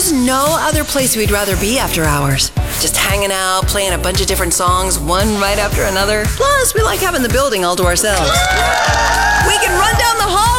There's no other place we'd rather be after hours. Just hanging out, playing a bunch of different songs, one right after another. Plus, we like having the building all to ourselves. We can run down the hall